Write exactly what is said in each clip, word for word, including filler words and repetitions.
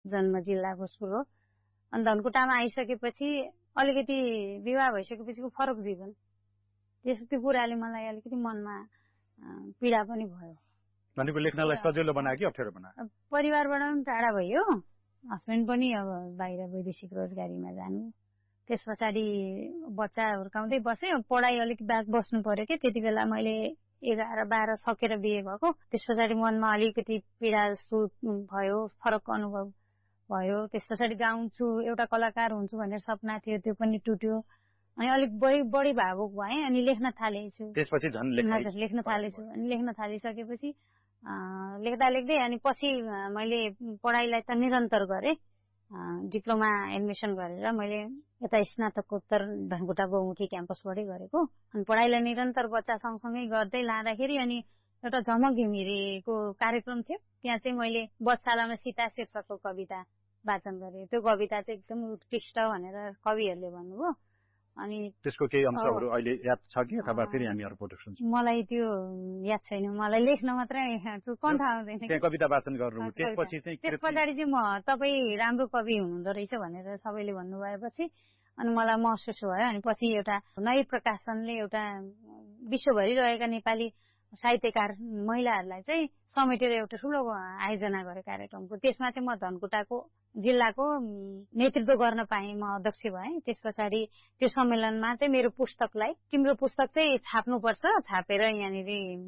जन्म जिल्ला भोजपुर हो। अनि धनकुटामा आइसकेपछि अलिकति विवाह भइसकेपछिको फरक जीवन त्यस त्यो कुराले मलाई अलिकति मनमा पीडा पनि भयो। भनेको लेख्नलाई सजिलो बनायो कि अप्ठ्यारो बनायो? परिवारबाट पनि टाढा भयो, हस्बेन्ड पनि अब बाहिर वैदेशिक रोजगारीमा जानु, त्यस पछाडि बच्चा हुर्काउँदै बसेँ। पढाइ अलिक ब्याक बस्नु पर्यो कि त्यति बेला मैले एघार बाह्र सकेर बिहे भएको। त्यस पछाडि मनमा अलिकति पीडा जस्तो भयो, फरक अनुभव भयो। त्यस पछाडि गाउँछु, एउटा कलाकार हुन्छु भनेर सपना थियो, त्यो पनि टुट्यो। अनि अलिक बढी बढी भावुक भएँ अनि लेख्न थालेछु। त्यसपछि झन् लेख्न थालेछु अनि लेख्न थालिसकेपछि लेख्दा लेख्दै अनि पछि मैले पढाइलाई त निरन्तर गरेँ। डिप्लोमा एडमिसन गरेर मैले यता स्नातकोत्तर धनकुटा बहुमुखी क्याम्पसबाटै गरेको। अनि पढाइलाई निरन्तर बच्चा सँगसँगै गर्दै लाँदाखेरि अनि एउटा झमक घिमिरेको कार्यक्रम थियो, त्यहाँ चाहिँ मैले बच्चालामा सीता शीर्षकको कविता वाचन गरेँ। त्यो कविता चाहिँ एकदम उत्कृष्ट भनेर कविहरूले भन्नुभयो। अनि त्यसको केही अंशहरू अहिले याद छ कि अथवा फेरि हामी अरू सुन्छौँ? मलाई त्यो याद छैन, मलाई लेख्न मात्रै कण्ठ आउँदैन। त्यहाँ कविता वाचन गर्नु त्यसपछि चाहिँ त्यस पछाडि चाहिँ म तपाईँ राम्रो कवि हुनुहुँदो रहेछ भनेर सबैले भन्नुभएपछि अनि मलाई महसुस भयो। अनि पछि एउटा नयाँ प्रकाशनले एउटा विश्वभरि रहेका नेपाली साहित्यकार महिलाहरूलाई चाहिँ समेटेर एउटा ठुलो आयोजना गरे कार्यक्रमको। त्यसमा चाहिँ म धनकुटाको जिल्लाको नेतृत्व गर्न पाएँ, म अध्यक्ष भएँ। त्यस पछाडि त्यो सम्मेलनमा चाहिँ मेरो पुस्तकलाई तिम्रो पुस्तक चाहिँ छाप्नुपर्छ, छापेर यहाँनिर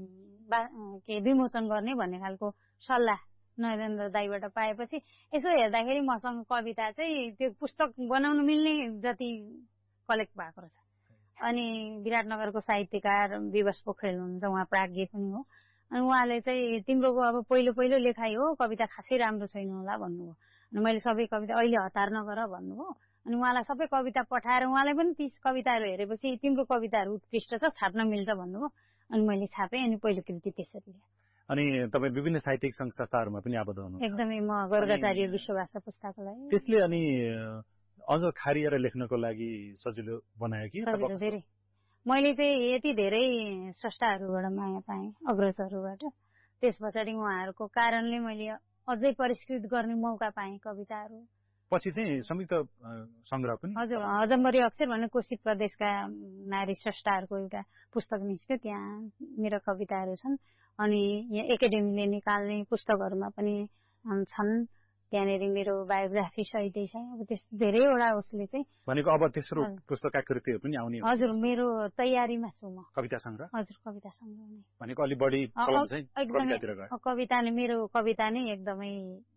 के विमोचन गर्ने भन्ने खालको सल्लाह नरेन्द्र दाईबाट पाएपछि यसो हेर्दाखेरि मसँग कविता चाहिँ त्यो पुस्तक बनाउनु मिल्ने जति कलेक्ट भएको रहेछ। अनि विराटनगरको साहित्यकार विवश पोखरेल हुनुहुन्छ, उहाँ प्राज्ञ पनि हो। अनि उहाँले चाहिँ तिम्रोको अब पहिलो पहिलो लेखाइ हो, कविता खासै राम्रो छैन होला भन्नुभयो। अनि मैले सबै कविता अहिले हतार नगर भन्नुभयो। अनि उहाँलाई सबै कविता पठाएर उहाँलाई पनि ती कविताहरू हेरेपछि तिम्रो कविताहरू उत्कृष्ट छ, छाप्न मिल्छ भन्नुभयो। अनि मैले छापेँ। अनि पहिलो कृति त्यसरी। अनि तपाईँ विभिन्न साहित्यिक संघ संस्थाहरूमा पनि आबद्ध हुनुहुन्छ? एकदमै, म गर्गाचार्य विश्वभाषा पुस्तकालय। त्यसले अनि अझ खारिएर लेख्नको लागि सजिलो बनायो कि? धेरै। मैले चाहिँ यति धेरै स्रष्टाहरूबाट माया पाएँ, अग्रजहरूबाट। त्यस पछाडि उहाँहरूको कारणले मैले अझै परिष्कृत गर्ने मौका पाएँ कविताहरू। पछि चाहिँ संयुक्त संग्रह पनि? हजुर, हजम्बरी अक्षर भन्ने कोशी प्रदेशका नारी स्रष्टाहरूको एउटा पुस्तक निस्क्यो, त्यहाँ मेरा कविताहरू छन्। अनि यहाँ एकाडेमीले निकाल्ने पुस्तकहरूमा पनि छन्, त्यहाँनिर मेरो बायोग्राफी सहितै छ। अब त्यस्तो धेरैवटा उसले चाहिँ भनेको अब तेस्रो पुस्तकका कृतिहरू पनि आउने? हजुर, मेरो तयारीमा छु म। कविता संग्रह? हजुर, कविता संग्रह नै। भनेको अलि बढी कलम चाहिँ कवितातिर गयो? कविता नै, मेरो कविता नै एकदमै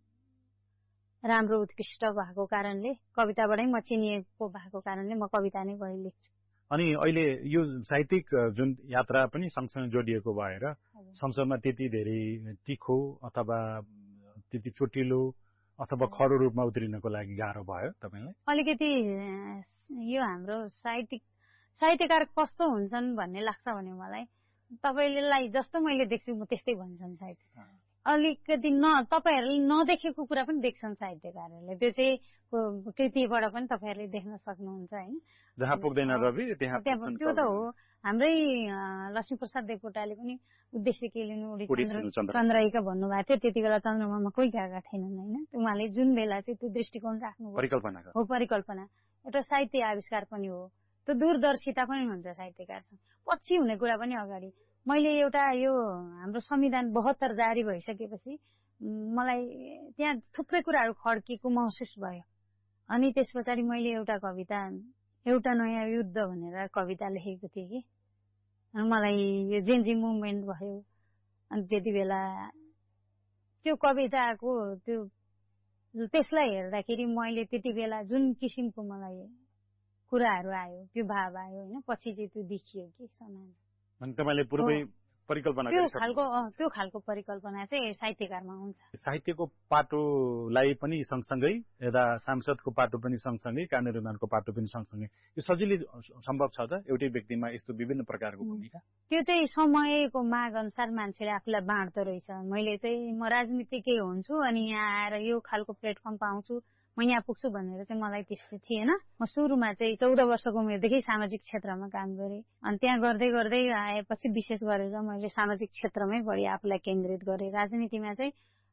राम्रो उत्कृष्ट भएको कारणले, कविताबाटै म चिनिएको भएको कारणले म कविता नै बढी लेख्छु। अनि अहिले यो साहित्यिक जुन यात्रा पनि सँगसँगै जोडिएको भएर संसारमा त्यति धेरै तिखो अथवा त्यति चोटिलो अथवा खरो रूपमा उत्रिनको लागि गाह्रो भयो तपाईँलाई? अलिकति यो हाम्रो साहित्यिक साहित्यकार कस्तो हुन्छन् भन्ने लाग्छ भने मलाई तपाईँलाई जस्तो मैले देख्छु म त्यस्तै भन्छन् साहित्यकार। अलिकति न तपाईँहरूले नदेखेको कुरा पनि देख्छन् साहित्यकारहरूले। त्यो चाहिँ कृतिबाट पनि तपाईँहरूले देख्न सक्नुहुन्छ होइन। जहाँ पुग्दैन रवि त्यहाँ त्यो त हो। हाम्रै लक्ष्मीप्रसाद देवकोटाले पनि उद्देश्य के लिनु उडी चन्द्रैका भन्नुभएको थियो। त्यति बेला चन्द्रमामा कोही गएका थिएनन् होइन। उहाँले जुन बेला चाहिँ त्यो दृष्टिकोण राख्नु परिकल्पना हो, परिकल्पना एउटा साहित्य आविष्कार पनि हो। त्यो दूरदर्शिता पनि हुन्छ साहित्यकारसँग। पछि हुने कुरा पनि अगाडि। मैले एउटा यो हाम्रो संविधान बहत्तर जारी भइसकेपछि मलाई त्यहाँ थुप्रै कुराहरू खड्किएको महसुस भयो। अनि त्यस पछाडि मैले एउटा कविता, एउटा नयाँ युद्ध भनेर कविता लेखेको थिएँ कि। अनि मलाई यो जेन्जी मुभमेन्ट भयो। अनि त्यति बेला त्यो कविताको त्यो त्यसलाई हेर्दाखेरि मैले त्यति बेला जुन किसिमको मलाई कुराहरू आयो, त्यो भाव आयो होइन। पछि चाहिँ त्यो देखियो कि समाज। अनि तपाईँले पूर्वै परिकल्पना त्यो खालको त्यो खालको परिकल्पना चाहिँ साहित्यकारमा हुन्छ। साहित्यको पाटोलाई पनि सँगसँगै यता सांसदको पाटो पनि सँगसँगै कानुन निर्माणको पाटो पनि सँगसँगै यो सजिलै सम्भव छ त एउटै व्यक्तिमा यस्तो विभिन्न प्रकारको भूमिका? त्यो चाहिँ समयको माग अनुसार मान्छेले आफूलाई बाँड्दो रहेछ। मैले चाहिँ म राजनीतिकै हुन्छु अनि यहाँ आएर यो खालको प्लेटफर्म पाउँछु, म यहाँ पुग्छु भनेर चाहिँ मलाई त्यस्तो थिएन। म सुरुमा चाहिँ चौध वर्षको उमेरदेखि सामाजिक क्षेत्रमा काम गरेँ। अनि त्यहाँ गर्दै गर्दै आएपछि विशेष गरेर मैले सामाजिक क्षेत्रमै बढी आफूलाई केन्द्रित गरेँ। राजनीतिमा चाहिँ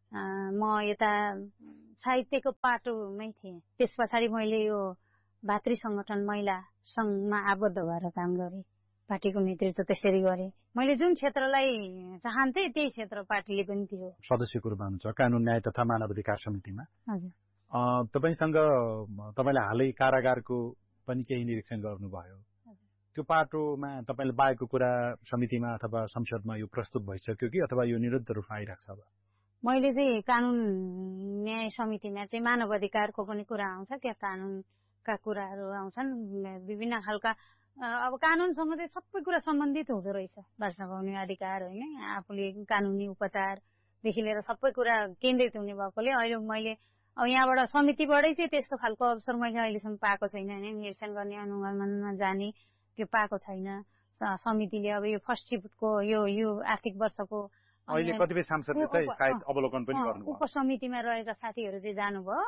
म यता साहित्यको पाटोमै थिएँ। त्यस पछाडि मैले यो भातृ सङ्गठन महिला सङ्घमा आबद्ध भएर काम गरेँ। पार्टीको नेतृत्व त्यसरी गरेँ। मैले जुन क्षेत्रलाई चाहन्थे त्यही क्षेत्र पार्टीले पनि दियो। सदस्यको रूपमा हुनुहुन्छ कानून न्याय तथा मानव अधिकार समितिमा। हजुर। तपाईँसँग तपाईँले हालै कारागारको पनि केही निरीक्षण गर्नुभयो। त्यो पाटोमा तपाईँले बाहेको कुरा समितिमा अथवा संसदमा यो प्रस्तुत भइसक्यो कि अथवा यो निरन्तर रूपमा आइरहेको छ? अब मैले चाहिँ कानून न्याय समितिमा चाहिँ मानव अधिकारको पनि कुरा आउँछ, त्यहाँ कानूनका कुराहरू आउँछन्। विभिन्न खालका अब कानूनसँग चाहिँ सबै कुरा सम्बन्धित हुँदो रहेछ। बाँच्न पाउने अधिकार होइन, आफूले कानुनी उपचारदेखि लिएर सबै कुरा केन्द्रित हुने भएकोले अहिले मैले अब यहाँबाट समितिबाटै चाहिँ त्यस्तो खालको अवसर मैले अहिलेसम्म पाएको छैन होइन। निरीक्षण गर्ने अनुगमनमा जाने त्यो पाएको छैन। समितिले अब यो फर्स्ट सिफ्टको यो यो आर्थिक वर्षको अहिले कतिपय सांसदले चाहिँ सायद अवलोकन पनि गर्नुभयो। उपसमितिमा रहेका साथीहरू चाहिँ जानुभयो।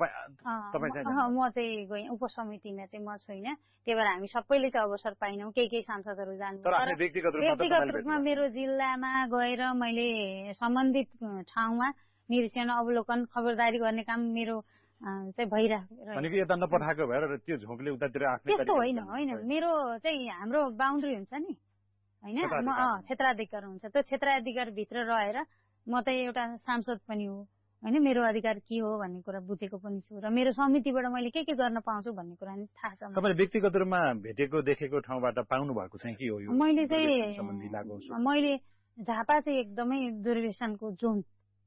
म चाहिँ गएँ उपसमितिमा चाहिँ म छुइनँ। त्यही भएर हामी सबैले चाहिँ अवसर पाइनौँ। केही केही सांसदहरू जानुभयो। व्यक्तिगत रूपमा मेरो जिल्लामा गएर मैले सम्बन्धित ठाउँमा निरीक्षण अवलोकन खबरदारी गर्ने काम मेरो चाहिँ भइरहेको। यता नपठाएको भएर त्यो झोकले उतातिर आफ्नो त्यस्तो होइन होइन। मेरो चाहिँ हाम्रो बााउन्ड्री हुन्छ नि होइन, म क्षेत्राधिकार हुन्छ। त्यो क्षेत्राधिकारभित्र रहेर म त एउटा सांसद पनि हो होइन। मेरो अधिकार के हो भन्ने कुरा बुझेको पनि छु र मेरो समितिबाट मैले के के गर्न पाउँछु भन्ने कुरा नि थाहा छ। तपाईँले व्यक्तिगत रूपमा भेटेको देखेको ठाउँबाट पाउनु भएको चाहिँ के हो? मैले चाहिँ मैले झापा चाहिँ एकदमै दुर्व्यसनको जोन,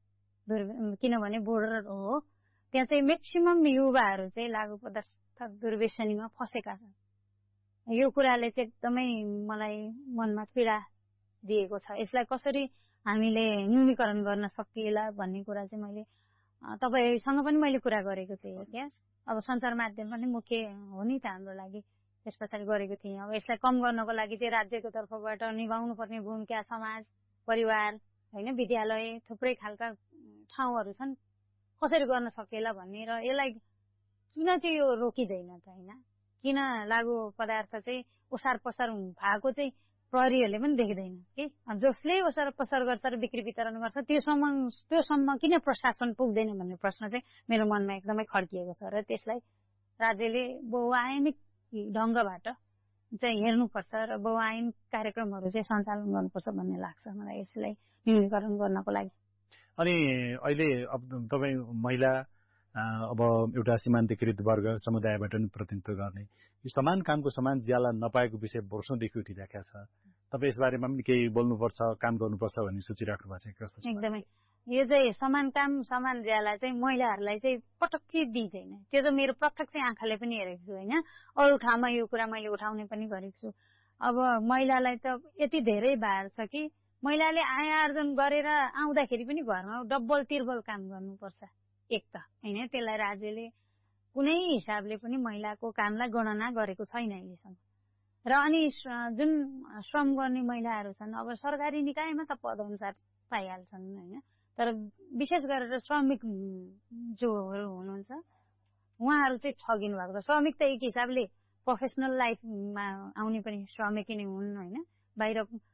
किनभने बोर्डर हो, त्यहाँ चाहिँ मेक्सिमम युवाहरू चाहिँ लागु पदार्थ दुर्व्यसनीमा फँसेका छन्। यो कुराले चाहिँ एकदमै मलाई मनमा पीडा दिएको छ। यसलाई कसरी हामीले न्यूनीकरण गर्न सकिएला भन्ने कुरा चाहिँ मैले तपाईँसँग पनि मैले कुरा गरेको थिएँ क्या। अब सञ्चार माध्यम पनि मुख्य हो नि त हाम्रो लागि, त्यस पछाडि गरेको थिएँ। अब यसलाई कम गर्नको लागि चाहिँ राज्यको तर्फबाट निभाउनु पर्ने भूमिका समाज, परिवार होइन, विद्यालय, थुप्रै खालका ठाउँहरू छन्, कसरी गर्न सकिएला भन्ने र यसलाई किन चाहिँ यो रोकिँदैन त होइन। किन लागु पदार्थ चाहिँ ओसार पसार भएको चाहिँ प्रहरीहरूले पनि देख्दैन कि जसले ओसार पसार गर्छ र बिक्री वितरण गर्छ त्योसम्म त्योसम्म किन प्रशासन पुग्दैन भन्ने प्रश्न चाहिँ मेरो मनमा एकदमै खड्किएको छ र त्यसलाई राज्यले बहुआयामिक ढङ्गबाट चाहिँ हेर्नुपर्छ र बहुआयामिक कार्यक्रमहरू चाहिँ सञ्चालन गर्नुपर्छ भन्ने लाग्छ मलाई यसलाई न्यूनीकरण गर्नको लागि। अनि अहिले अब तपाईँ महिला अब एउटा सीमान्तकृत वर्ग समुदायबाट पनि प्रतिनिधित्व गर्ने यो समान कामको समान ज्याला नपाएको विषय वर्षौंदेखि उठिरहेको छ। तपाईँ यसबारेमा पनि केही बोल्नुपर्छ, काम गर्नुपर्छ भन्ने सोचिराख्नु भएको छ? एकदमै यो चाहिँ समान काम समान ज्याला चाहिँ महिलाहरूलाई चाहिँ पटक्कै दिँदैन। त्यो त मेरो प्रत्यक्ष आँखाले पनि हेरेको छु होइन। अरू ठाउँमा यो कुरा मैले उठाउने पनि गरेको छु। अब महिलालाई त यति धेरै भार छ कि महिलाले आय आर्जन गरेर आउँदाखेरि पनि घरमा डबल तिर्बल काम गर्नुपर्छ एक त होइन। त्यसलाई राज्यले कुनै हिसाबले पनि महिलाको कामलाई गणना गरेको छैन अहिलेसम्म। र अनि जुन श्रम गर्ने महिलाहरू छन् अब सरकारी निकायमा त पद अनुसार पाइहाल्छन् होइन। तर विशेष गरेर श्रमिक जोहरू हुनुहुन्छ उहाँहरू चाहिँ ठगिनु भएको छ। श्रमिक त एक हिसाबले प्रोफेसनल लाइफमा आउने पनि श्रमिकै नै हुन् होइन, बाहिर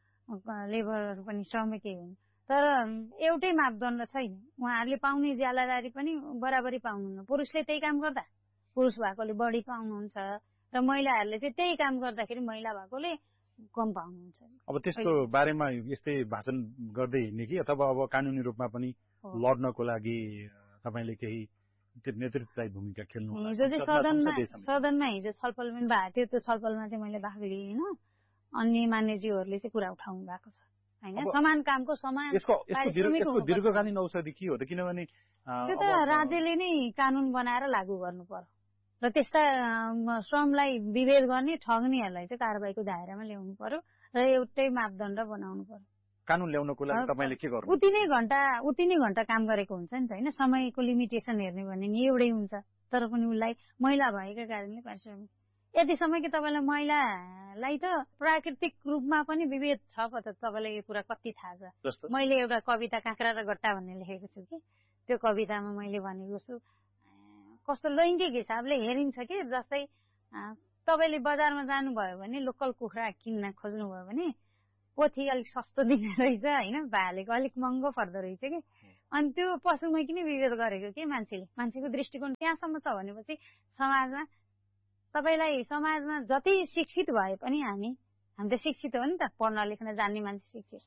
लेबरहरू पनि श्रमिकै हुन्। तर एउटै मापदण्ड छैन। उहाँहरूले पाउने ज्यालादारी पनि बराबरी पाउनुहुन्न। पुरुषले त्यही काम गर्दा पुरुष भएकोले बढी पाउनुहुन्छ र महिलाहरूले चाहिँ त्यही काम गर्दाखेरि महिला भएकोले कम पाउनुहुन्छ। अब त्यसको बारेमा यस्तै भाषण गर्दै हिँड्ने कि अथवा अब कानुनी रूपमा पनि लड्नको लागि तपाईँले केही नेतृत्वदायी भूमिका खेल्नु? हिजो चाहिँ सदनमा सदनमा हिजो छलफल पनि भएको थियो। त्यो छलफलमा चाहिँ मैले भाग लिएन। अन्य मान्यज्यूहरूले चाहिँ कुरा उठाउनु भएको छ होइन। समान कामको समान यसको दीर्घकालीन औषधि के हो त? किनभने त्यो त राज्यले नै कानुन बनाएर लागू गर्नु पर्यो र त्यस्ता श्रमलाई विभेद गर्ने ठग्नेहरूलाई चाहिँ कारबाहीको दायरामा ल्याउनु पर्यो र एउटै मापदण्ड बनाउनु पर्यो। कानुन ल्याउनको लागि तपाईँले के गर्नु? उति नै घण्टा उति नै घण्टा काम गरेको हुन्छ नि त होइन। समयको लिमिटेसन हेर्ने भने नि एउटै हुन्छ, तर पनि उसलाई महिला भएका कारणले पारिश्रमिक यति समय कि तपाईँलाई महिलालाई त प्राकृतिक रूपमा पनि विभेद छ पो त। तपाईँलाई यो कुरा कति थाहा छ? मैले एउटा कविता काँक्रा र गट्टा भन्ने लेखेको छु कि त्यो कवितामा मैले भनेको छु कस्तो लैङ्गिक हिसाबले हेरिन्छ कि जस्तै तपाईँले बजारमा जानुभयो भने लोकल कुखुरा किन्न खोज्नुभयो भने पोथी अलिक सस्तो दिने रहेछ होइन, भालेको अलिक महँगो पर्दो रहेछ कि अनि त्यो पशुमै किन विभेद गरेको के मान्छेले मान्छेको दृष्टिकोण त्यहाँसम्म छ भनेपछि समाजमा तपाईँलाई समाजमा जति शिक्षित भए पनि हामी हामी त शिक्षित हो नि त पढ्न लेख्न जान्ने मान्छे शिक्षित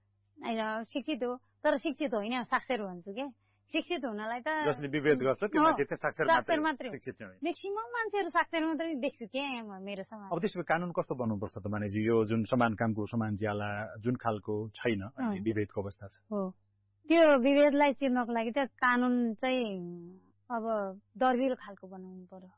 होइन शिक्षित हो तर शिक्षित होइन साक्षर भन्छु क्या शिक्षित हुनलाई त जसले विभेद गर्छ त्यो मान्छे चाहिँ साक्षर मात्रै शिक्षित चाहिँ म्याक्सिमम मान्छेहरू साक्षर मात्रै देख्छु क्या मेरो समाज। अब त्यसो कानुन कस्तो बन्नुपर्छ त मानेजी यो जुन समान कामको समान ज्याला जुन खालको छैन विभेदको अवस्था छ हो त्यो विभेदलाई चिर्नको लागि त कानुन चाहिँ अब दर्बिलो खालको बनाउनु पर्यो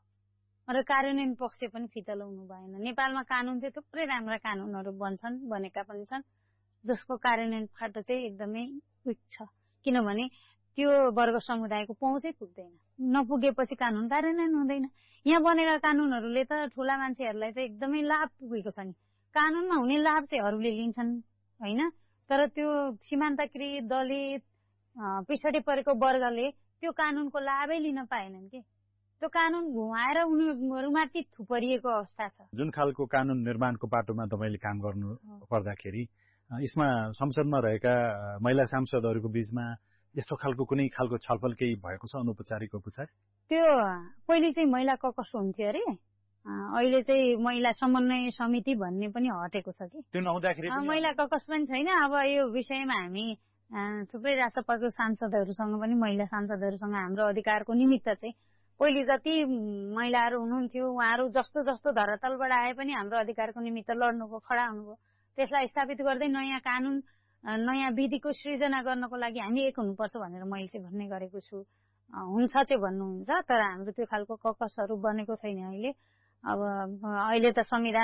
र कार्यान्वयन पक्ष पनि फितलाउनु भएन। नेपालमा कानुन चाहिँ थुप्रै राम्रा कानुनहरू बन्छन् बनेका पनि छन् जसको कार्यान्वयन फाटो चाहिँ एकदमै विक छ किनभने त्यो वर्ग समुदायको पहुँचै पुग्दैन नपुगेपछि कानुन कार्यान्वयन हुँदैन। यहाँ बनेका कानुनहरूले त ठुला मान्छेहरूलाई चाहिँ एकदमै लाभ पुगेको छ नि कानुनमा हुने लाभ चाहिँ अरूले लिन्छन् होइन तर त्यो सीमान्तकृत दलित पिछडी परेको वर्गले त्यो कानुनको लाभै लिन पाएनन् के त्यो कानुन घुमाएर उनीहरूमाथि थुपरिएको अवस्था छ। जुन खालको कानुन निर्माणको बाटोमा तपाईले काम गर्नु पर्दाखेरि यसमा संसदमा रहेका महिला सांसदहरूको बीचमा यस्तो खालको कुनै खालको छलफल केही भएको छ अनौपचारिक उपचार? त्यो पहिले चाहिँ महिला ककस हुन्थ्यो अरे अहिले चाहिँ महिला समन्वय समिति भन्ने पनि हटेको छ कि त्यो नहुँदाखेरि महिला ककस पनि छैन। अब यो विषयमा हामी थुप्रै राष्ट्रपतिको सांसदहरूसँग पनि महिला सांसदहरूसँग हाम्रो अधिकारको निमित्त चाहिँ पहिले जति महिलाहरू हुनुहुन्थ्यो उहाँहरू जस्तो जस्तो धरातलबाट आए पनि हाम्रो अधिकारको निमित्त लड्नुभयो खडा हुनुभयो त्यसलाई स्थापित गर्दै नयाँ कानुन नयाँ विधिको सृजना गर्नको लागि हामी एक हुनुपर्छ भनेर मैले चाहिँ भन्ने गरेको छु। हुन्छ चाहिँ भन्नुहुन्छ तर हाम्रो त्यो खालको ककसहरू बनेको छैन अहिले। अब अहिले त संविधान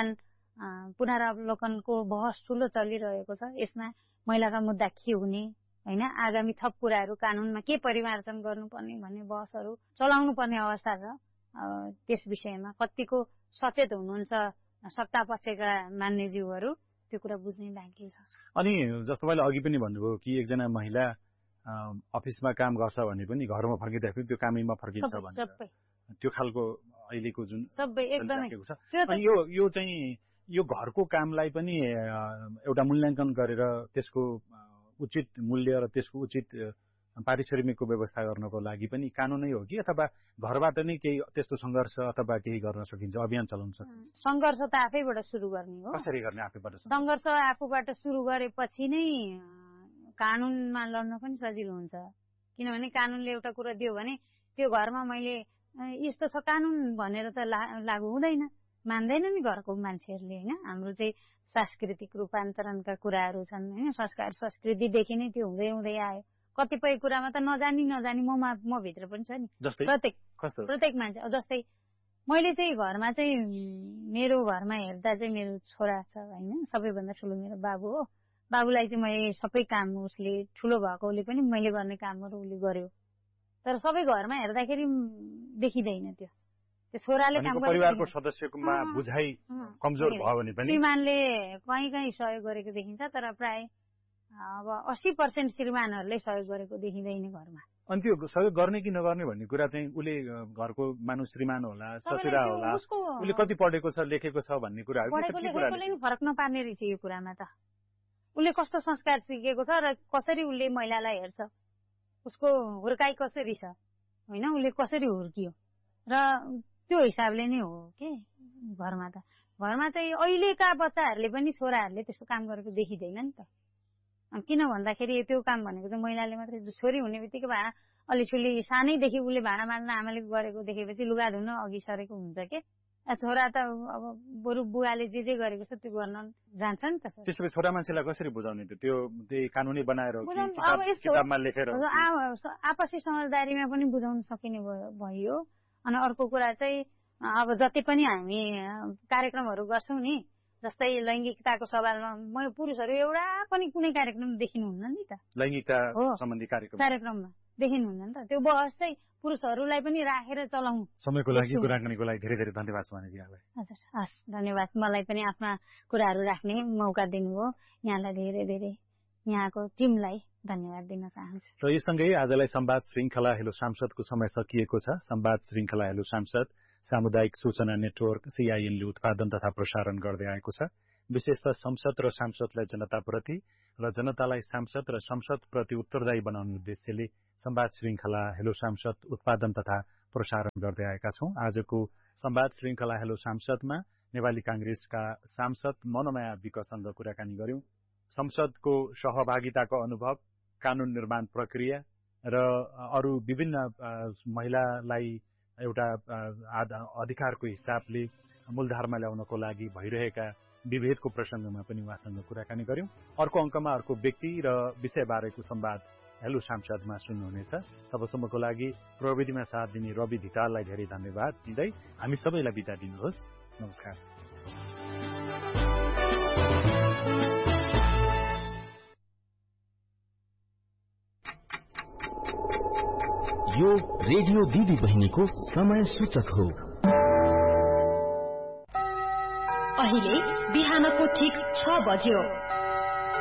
पुनरावलोकनको बहस ठुलो चलिरहेको छ यसमा महिलाका मुद्दा के हुने होइन आगामी थप कुराहरू कानुनमा के परिमार्जन गर्नुपर्ने भन्ने बहसहरू चलाउनु पर्ने अवस्था छ। त्यस विषयमा कतिको सचेत हुनुहुन्छ सत्ता पक्षका मान्यज्यूहरू त्यो कुरा बुझ्ने बाँकी छ। अनि जस्तो मैले अघि पनि भन्नुभयो कि एकजना महिला अफिसमा काम गर्छ भने पनि घरमा फर्किँदाखेरि त्यो कामैमा फर्किन्छ भनेर त्यो खालको अहिलेको जुन सबै एकदमै छ अनि यो यो चाहिँ यो घरको कामलाई पनि एउटा मूल्याङ्कन गरेर त्यसको उचित मूल्य र त्यसको उचित पारिश्रमिकको व्यवस्था गर्नको लागि पनि कानुनै हो कि अथवा घरबाट नै केही त्यस्तो सङ्घर्ष अथवा केही गर्न सकिन्छ अभियान चलाउन सकिन्छ? सङ्घर्ष त आफैबाट सुरु गर्ने हो। कसरी गर्ने आफैबाट सङ्घर्ष आफूबाट सुरु गरेपछि नै कानुनमा लड्न पनि सजिलो हुन्छ किनभने कानुनले एउटा कुरा दियो भने त्यो घरमा मैले यस्तो छ कानुन भनेर त लागू हुँदैन मान्दैन नि घरको मान्छेहरूले होइन। हाम्रो चाहिँ सांस्कृतिक रूपान्तरणका कुराहरू छन् होइन संस्कार संस्कृतिदेखि नै त्यो हुँदै हुँदै आयो कतिपय कुरामा त नजानी नजानी म म भित्र पनि छ नि प्रत्येक प्रत्येक मान्छे जस्तै मैले चाहिँ घरमा चाहिँ मेरो घरमा हेर्दा चाहिँ मेरो छोरा छ होइन सबैभन्दा ठुलो मेरो बाबु हो। बाबुलाई चाहिँ मैले सबै काम उसले ठुलो भएकोले पनि मैले गर्ने कामहरू उसले गर्यो तर सबै घरमा हेर्दाखेरि देखिँदैन त्यो त्यो छोराले काम गर्छ। परिवारको सदस्यकोमा बुझाइ कमजोर भयो भने पनि श्रीमानले कहीँ कहीँ सहयोग गरेको देखिन्छ तर प्राय अब अस्सी पर्सेन्ट श्रीमानहरूले सहयोग गरेको देखिँदैन घरमा। अनि त्यो सहयोग गर्ने कि नगर्ने भन्ने कुरा चाहिँ उसले घरको मानु श्रीमान होला ससुरा होला उसले कति पढेको छ लेखेको छ भन्ने कुराहरू फरक नपार्ने रहेछ यो कुरामा त उसले कस्तो संस्कार सिकेको छ र कसरी उसले महिलालाई हेर्छ उसको हुर्काई कसरी छ होइन उसले कसरी हुर्कियो र त्यो हिसाबले नै हो के घरमा त घरमा चाहिँ अहिलेका बच्चाहरूले पनि छोराहरूले त्यस्तो काम गरेको देखिँदैन नि त किन भन्दाखेरि त्यो काम भनेको चाहिँ महिलाले मात्रै छोरी हुने बित्तिकै भाँडा अलिछुली सानैदेखि उसले भाँडा माझ्न आमाले गरेको देखेपछि लुगा धुन अघि सरेको हुन्छ के छोरा त अब बरु बुवाले जे जे गरेको छ त्यो गर्न जान्छ नि त। त्यसपछि छोरा मान्छेलाई कसरी बुझाउने त त्यो त्यही कानुनी बनाएर किताबमा लेखेर आपसी समझदारीमा पनि बुझाउन सकिने भयो। अनि अर्को कुरा चाहिँ अब जति पनि हामी कार्यक्रमहरू गर्छौँ नि जस्तै लैङ्गिकताको सवालमा म पुरुषहरू एउटा पनि कुनै कार्यक्रम देखिनुहुन्न नि त लैङ्गिकता सम्बन्धी कार्यक्रम कार्यक्रममा देखिनुहुन्न नि त त्यो बहस चाहिँ पुरुषहरूलाई पनि राखेर चलाउँ। समयको लागि कुराकानीको लागि धेरै धेरै धन्यवाद स्वामीजी। हजुर हस् धन्यवाद मलाई पनि आफ्ना कुराहरू राख्ने मौका दिनुभयो यहाँलाई धेरै धेरै यहाँको टिमलाई धन्यवाद दिन चाहन्छु। र यो सँगै आजलाई संवाद श्रृङ्खला हेलो सांसदको समय सकिएको छ। संवाद श्रृङ्खला हेलो सांसद सामुदायिक सूचना नेटवर्क सीआईएनले उत्पादन तथा प्रसारण गर्दै आएको छ। विशेषतः संसद र सांसदलाई जनताप्रति र जनतालाई सांसद र संसदप्रति उत्तरदायी बनाउने उद्देश्यले संवाद श्रृंखला हेलो सांसद उत्पादन तथा प्रसारण गर्दै आएका छौं। आजको संवाद श्रृंखला हेलो सांसदमा नेपाली कांग्रेसका सांसद मनमाया विकसँग कुराकानी गर्यौं। संसदको सहभागिताको अनुभव, कानून निर्माण प्रक्रिया र अरू विभिन्न महिलालाई एउटा अधिकारको हिसाबले मूलधारमा ल्याउनको लागि भइरहेका विभेदको प्रसंगमा पनि उहाँसँग कुराकानी गर्यौं। अर्को अंकमा अर्को व्यक्ति र विषयबारेको संवाद हेलो सांसदमा सुन्नुहुनेछ। तबसम्मको लागि प्रविधिमा साथ दिने रवि धिताललाई धेरै धन्यवाद दिँदै हामी सबैलाई बिदा दिनुहोस्। नमस्कार। यो रेडियो दिदी बहिनीको समय सूचक हो। अहिले बिहानको ठीक छ बज्यो।